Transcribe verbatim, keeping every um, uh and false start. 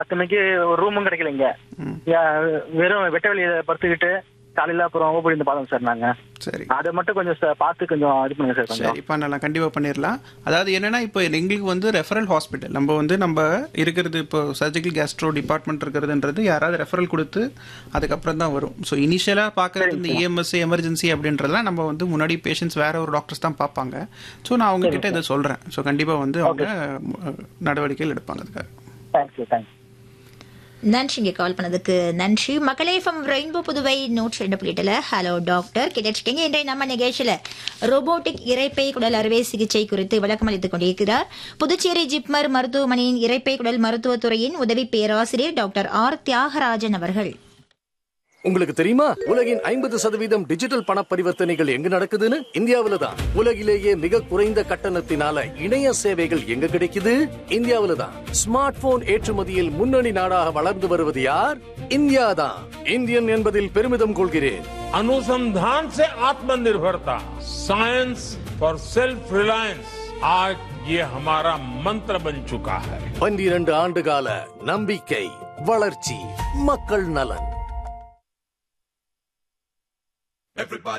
பத்து மணிக்கு ஒரு ரூமும் கிடைக்கலைங்க. வெறும் வெட்ட வெளியில படுத்துக்கிட்டு காலையில அப்புறம் ஓபடி இருந்து பார்த்தோம் சார். நாங்க சரி, அதை மட்டும் கொஞ்சம் சார் பார்த்து கொஞ்சம் இது பண்ணுங்க சார். கொஞ்சம் சரி பண்ணலாம், கண்டிப்பாக பண்ணிடலாம். அதாவது என்னென்னா, இப்போ எங்களுக்கு வந்து ரெஃபரல் ஹாஸ்பிட்டல் நம்ம வந்து நம்ம இருக்கிறது இப்போ சர்ஜிக்கல் கேஸ்ட்ரோ டிபார்ட்மெண்ட் இருக்கிறதுன்றது யாராவது ரெஃபரல் கொடுத்து அதுக்கப்புறம் தான் வரும். ஸோ இனிஷியலாக பார்க்குறது இந்த இஎம்எஸ் எமர்ஜென்சி அப்படின்றதுலாம் நம்ம வந்து முன்னாடி பேஷண்ட்ஸ் வேற ஒரு டாக்டர்ஸ் தான் பார்ப்பாங்க. ஸோ நான் அவங்ககிட்ட இதை சொல்கிறேன். ஸோ கண்டிப்பாக வந்து அவங்க நடவடிக்கைகள் எடுப்பாங்க அதுக்காக. தேங்க்யூ தேங்க்யூ நன்றிங்க கால் பண்ணதுக்கு நன்றி. மக்களே ஃப்ரம் ரெயின்போ புதுவை நூற்றி ரெண்டு புள்ளிட்டுல ஹலோ டாக்டர் கேட்டுருக்கீங்க. இன்றைய நம்ம நிகழ்ச்சியில ரோபோட்டிக் இரைப்பை குடல் அறுவை சிகிச்சை குறித்து விளக்கம் அளித்துக் கொண்டிருக்கிறார் புதுச்சேரி ஜிப்மர் மருத்துவமனையின் இரைப்பை குடல் மருத்துவத்துறையின் உதவி பேராசிரியர் டாக்டர் ஆர் தியாகராஜன் அவர்கள். உங்களுக்கு தெரியுமா, உலகின் ஐம்பது சதவீதம் டிஜிட்டல் பண பரிவர்த்தனைகள் எங்க நடக்குதுன்னு? இந்தியாவில தான். உலகிலேயே மிக குறைந்த கட்டணத்தினால இணைய சேவைகள் எங்க கிடைக்குது? இந்தியாவில தான். ஸ்மார்ட் போன் ஏற்றுமதியில் முன்னணி நாடாக வளர்ந்து வருவது யார்? இந்தியா தான். இந்தியன் என்பதில் பெருமிதம் கொள்கிறேன். अनुसंधान से आत्मनिर्भरता, साइंस फॉर सेल्फ रिलायंस, आज ये हमारा मंत्र बन चुका है. பன்னிரண்டு ஆண்டு கால நம்பிக்கை, வளர்ச்சி, மக்கள் நலன். Everybody